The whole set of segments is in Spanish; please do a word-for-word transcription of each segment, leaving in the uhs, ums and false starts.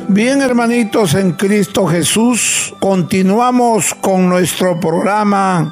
Bien, hermanitos en Cristo Jesús, continuamos con nuestro programa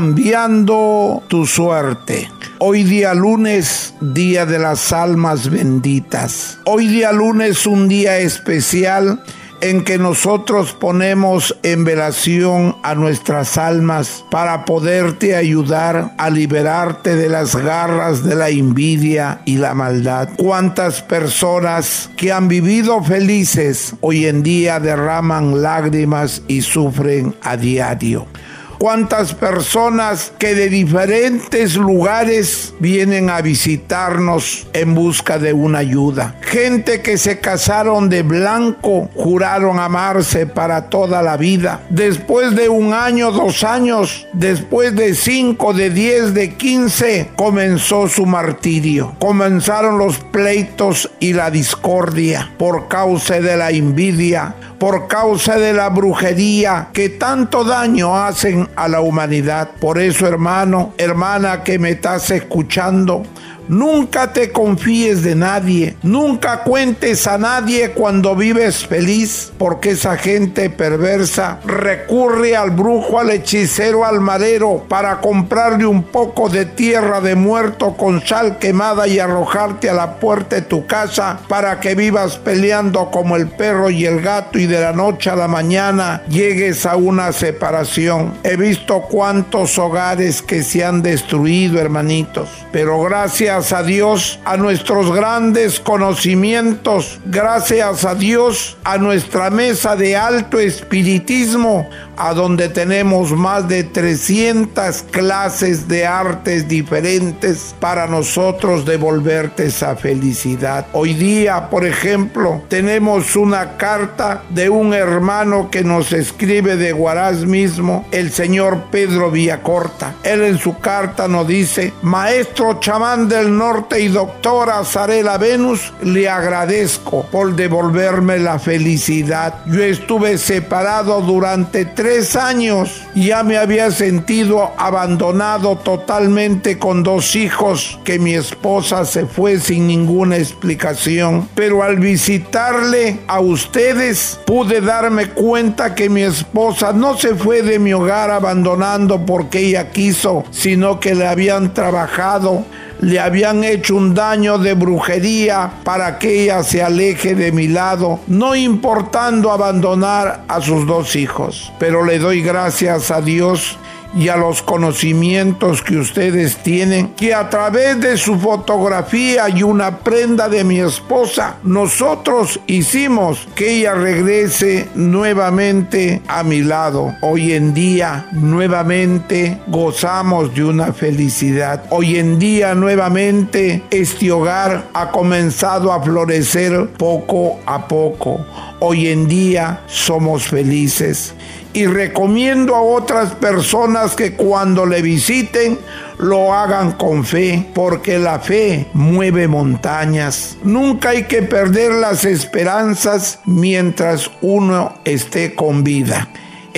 Cambiando tu Suerte. Hoy día lunes, día de las almas benditas. Hoy día lunes, un día especial en que nosotros ponemos en velación a nuestras almas para poderte ayudar a liberarte de las garras de la envidia y la maldad. ¿Cuántas personas que han vivido felices hoy en día derraman lágrimas y sufren a diario? ¿Cuántas personas que de diferentes lugares vienen a visitarnos en busca de una ayuda? Gente que se casaron de blanco, juraron amarse para toda la vida. Después de un año, dos años, después de cinco, de diez, de quince, comenzó su martirio. Comenzaron los pleitos y la discordia por causa de la envidia, por causa de la brujería que tanto daño hacen a la humanidad. Por eso, hermano, hermana que me estás escuchando, nunca te confíes de nadie, nunca cuentes a nadie cuando vives feliz, porque esa gente perversa recurre al brujo, al hechicero, al marero para comprarle un poco de tierra de muerto con sal quemada y arrojarte a la puerta de tu casa para que vivas peleando como el perro y el gato y de la noche a la mañana llegues a una separación. He visto cuántos hogares que se han destruido, hermanitos, pero gracias Gracias a Dios, a nuestros grandes conocimientos, gracias a Dios, a nuestra mesa de alto espiritismo, a donde tenemos más de trescientas clases de artes diferentes para nosotros devolverte esa felicidad. Hoy día, por ejemplo, tenemos una carta de un hermano que nos escribe de Huaraz mismo, el señor Pedro Villacorta. Él en su carta nos dice: maestro chamán del norte y doctora Sarela Venus, le agradezco por devolverme la felicidad. Yo estuve separado durante tres años, ya me había sentido abandonado totalmente con dos hijos, que mi esposa se fue sin ninguna explicación, pero al visitarle a ustedes pude darme cuenta que mi esposa no se fue de mi hogar abandonando porque ella quiso, sino que le habían trabajado, le habían hecho un daño de brujería para que ella se aleje de mi lado, no importando abandonar a sus dos hijos. Pero le doy gracias a Dios y a los conocimientos que ustedes tienen, que a través de su fotografía y una prenda de mi esposa, nosotros hicimos que ella regrese nuevamente a mi lado. Hoy en día nuevamente gozamos de una felicidad. Hoy en día nuevamente este hogar ha comenzado a florecer poco a poco. Hoy en día somos felices. Y recomiendo a otras personas que cuando le visiten lo hagan con fe, porque la fe mueve montañas. Nunca hay que perder las esperanzas mientras uno esté con vida.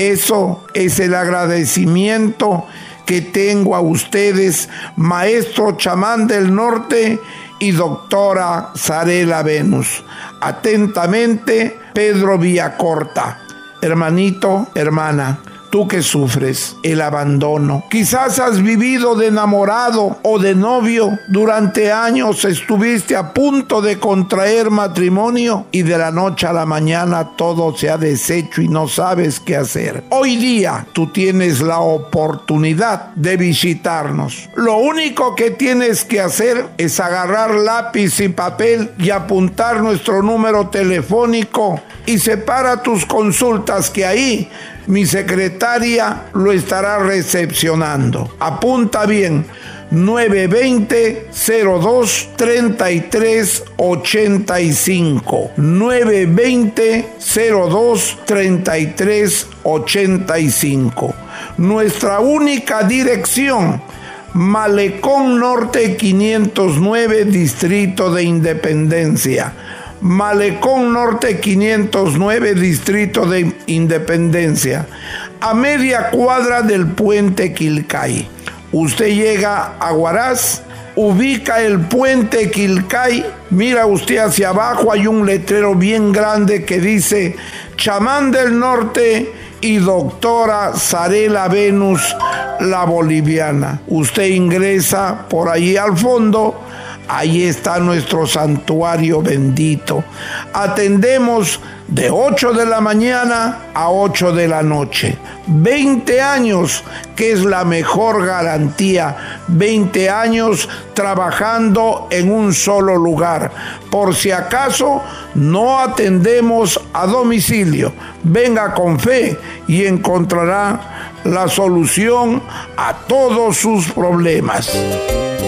Eso es el agradecimiento que tengo a ustedes, maestro chamán del norte y doctora Sarela Venus. Atentamente, Pedro Villacorta. Hermanito, hermana, tú que sufres el abandono, quizás has vivido de enamorado o de novio durante años, estuviste a punto de contraer matrimonio y de la noche a la mañana todo se ha deshecho y no sabes qué hacer. Hoy día tú tienes la oportunidad de visitarnos. Lo único que tienes que hacer es agarrar lápiz y papel y apuntar nuestro número telefónico y separa tus consultas, que ahí mi secretaria lo estará recepcionando. Apunta bien: nueve dos cero, cero dos, tres tres ocho cinco. nueve dos cero, cero dos, tres tres ocho cinco. Nuestra única dirección: Malecón Norte quinientos nueve, Distrito de Independencia. Malecón Norte quinientos nueve, Distrito de Independencia, a media cuadra del puente Quilcay. Usted llega a Huaraz, ubica el puente Quilcay, mira usted hacia abajo, hay un letrero bien grande que dice Chamán del Norte y Doctora Zarela Venus, la boliviana. Usted ingresa por allí al fondo, ahí está nuestro santuario bendito. Atendemos de ocho de la mañana a ocho de la noche. veinte años, que es la mejor garantía. veinte años trabajando en un solo lugar. Por si acaso, no atendemos a domicilio. Venga con fe y encontrará la solución a todos sus problemas.